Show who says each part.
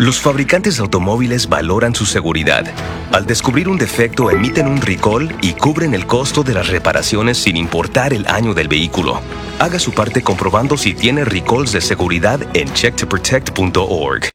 Speaker 1: Los fabricantes de automóviles valoran su seguridad. Al descubrir un defecto, emiten un recall y cubren el costo de las reparaciones sin importar el año del vehículo. Haga su parte comprobando si tiene recalls de seguridad en checktoprotect.org.